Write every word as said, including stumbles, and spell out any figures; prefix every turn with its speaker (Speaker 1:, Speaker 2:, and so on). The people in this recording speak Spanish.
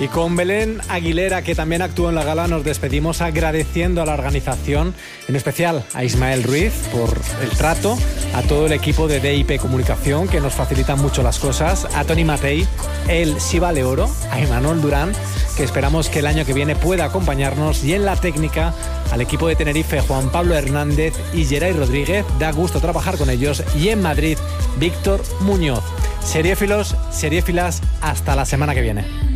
Speaker 1: Y con Belén Aguilera, que también actuó en la gala, nos despedimos agradeciendo a la organización, en especial a Ismael Ruiz por el trato, a todo el equipo de D I P Comunicación, que nos facilitan mucho las cosas, a Toni Matei, el Si Vale Oro, a Imanol Durán, que esperamos que el año que viene pueda acompañarnos, y en la técnica al equipo de Tenerife, Juan Pablo Hernández y Geray Rodríguez. Da gusto trabajar con ellos. Y en Madrid, Víctor Muñoz. Seriéfilos, seriéfilas, hasta la semana que viene.